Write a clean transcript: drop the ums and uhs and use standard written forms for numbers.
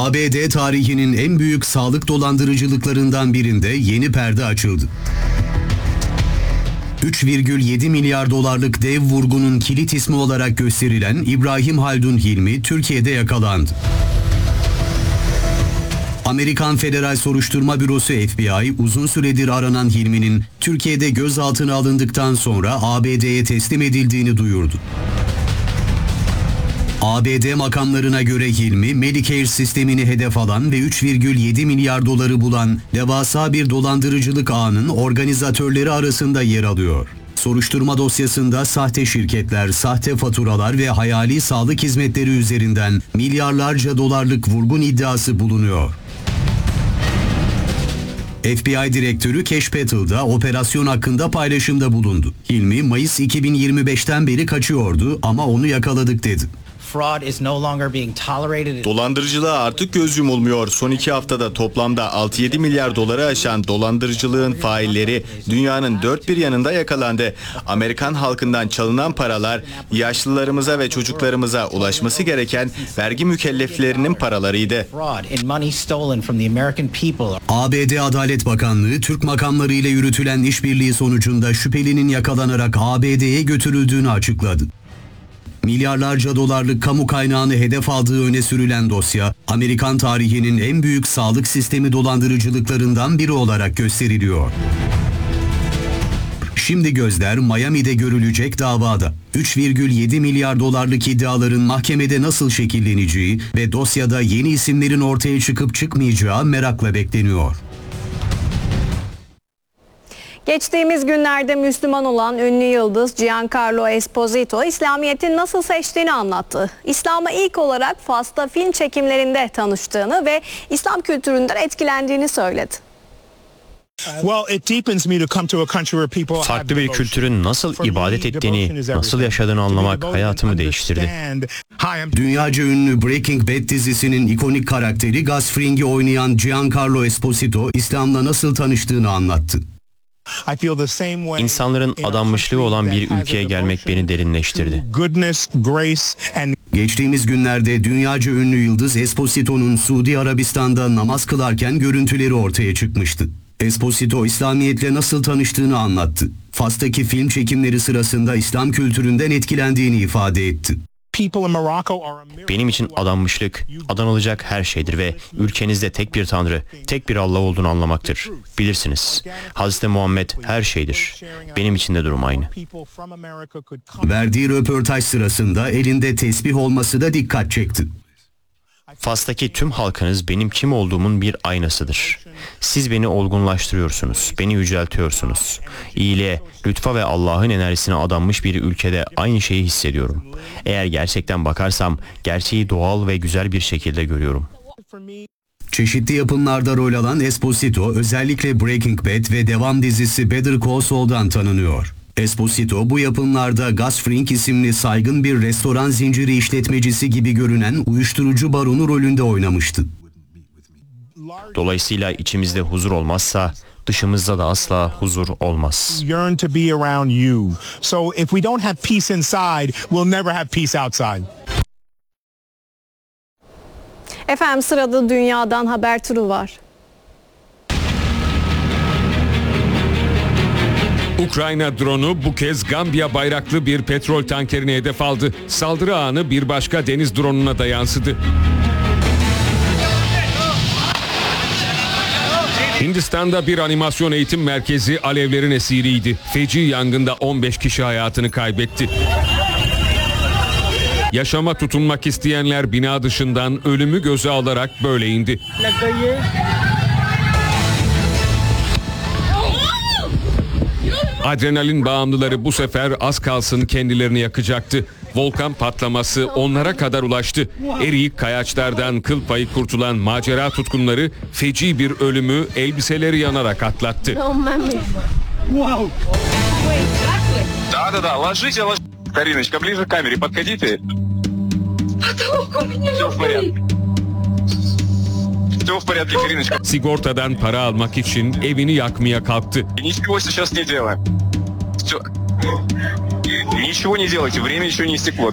ABD tarihinin en büyük sağlık dolandırıcılıklarından birinde yeni perde açıldı. 3,7 milyar dolarlık dev vurgunun kilit ismi olarak gösterilen İbrahim Haldun Hilmi Türkiye'de yakalandı. Amerikan Federal Soruşturma Bürosu FBI uzun süredir aranan Hilmi'nin Türkiye'de gözaltına alındıktan sonra ABD'ye teslim edildiğini duyurdu. ABD makamlarına göre Hilmi, Medicare sistemini hedef alan ve 3,7 milyar doları bulan devasa bir dolandırıcılık ağının organizatörleri arasında yer alıyor. Soruşturma dosyasında sahte şirketler, sahte faturalar ve hayali sağlık hizmetleri üzerinden milyarlarca dolarlık vurgun iddiası bulunuyor. FBI direktörü Kesh Patel'da operasyon hakkında paylaşımda bulundu. Hilmi, Mayıs 2025'ten beri kaçıyordu ama onu yakaladık dedi. Dolandırıcılığa artık göz yumulmuyor. Son 2 haftada toplamda 6-7 milyar doları aşan dolandırıcılığın failleri dünyanın dört bir yanında yakalandı. Amerikan halkından çalınan paralar yaşlılarımıza ve çocuklarımıza ulaşması gereken vergi mükelleflerinin paralarıydı. ABD Adalet Bakanlığı, Türk makamları ile yürütülen işbirliği sonucunda şüphelinin yakalanarak ABD'ye götürüldüğünü açıkladı. Milyarlarca dolarlık kamu kaynağını hedef aldığı öne sürülen dosya, Amerikan tarihinin en büyük sağlık sistemi dolandırıcılıklarından biri olarak gösteriliyor. Şimdi gözler Miami'de görülecek davada. 3,7 milyar dolarlık iddiaların mahkemede nasıl şekilleneceği ve dosyada yeni isimlerin ortaya çıkıp çıkmayacağı merakla bekleniyor. Geçtiğimiz günlerde Müslüman olan ünlü yıldız Giancarlo Esposito, İslamiyet'i nasıl seçtiğini anlattı. İslam'a ilk olarak Fas'ta film çekimlerinde tanıştığını ve İslam kültüründen etkilendiğini söyledi. Farklı bir kültürün nasıl ibadet ettiğini, nasıl yaşadığını anlamak hayatımı değiştirdi. Dünyaca ünlü Breaking Bad dizisinin ikonik karakteri Gus Fring'i oynayan Giancarlo Esposito, İslam'la nasıl tanıştığını anlattı. İnsanların adanmışlığı olan bir ülkeye gelmek beni derinleştirdi. Geçtiğimiz günlerde dünyaca ünlü yıldız Esposito'nun Suudi Arabistan'da namaz kılarken görüntüleri ortaya çıkmıştı. Esposito, İslamiyet'le nasıl tanıştığını anlattı. Fas'taki film çekimleri sırasında İslam kültüründen etkilendiğini ifade etti. Benim için adanmışlık, adanılacak her şeydir ve ülkenizde tek bir Tanrı, tek bir Allah olduğunu anlamaktır. Bilirsiniz, Hazreti Muhammed her şeydir. Benim için de durum aynı. Verdiği röportaj sırasında elinde tesbih olması da dikkat çekti. Fas'taki tüm halkınız benim kim olduğumun bir aynasıdır. Siz beni olgunlaştırıyorsunuz, beni yüceltiyorsunuz. İyiliğe, lütfa ve Allah'ın enerjisine adanmış bir ülkede aynı şeyi hissediyorum. Eğer gerçekten bakarsam, gerçeği doğal ve güzel bir şekilde görüyorum. Çeşitli yapımlarda rol alan Esposito, özellikle Breaking Bad ve devam dizisi Better Call Saul'dan tanınıyor. Esposito, bu yapımlarda Gus Fring isimli saygın bir restoran zinciri işletmecisi gibi görünen uyuşturucu baronu rolünde oynamıştı. Dolayısıyla içimizde huzur olmazsa, dışımızda da asla huzur olmaz. Efendim, sırada dünyadan haber turu var. Ukrayna dronu bu kez Gambiya bayraklı bir petrol tankerine hedef aldı. Saldırı anı bir başka deniz dronuna da yansıdı. Hindistan'da bir animasyon eğitim merkezi alevlerin esiriydi. Feci yangında 15 kişi hayatını kaybetti. Yaşama tutunmak isteyenler bina dışından ölümü göze alarak böyle indi. Adrenalin bağımlıları bu sefer az kalsın kendilerini yakacaktı. Volkan patlaması onlara kadar ulaştı. Eriyik kayaçlardan kıl payı kurtulan macera tutkunları feci bir ölümü elbiseleri yanarak atlattı. Кариночка, ближе к камере, подходите. Все в порядке. Все в порядке, Кариночка. Sigortadan para almak için evini yakmaya kalktı. Ничего сейчас не делаем. Все. Ничего не делайте, время еще не истекло.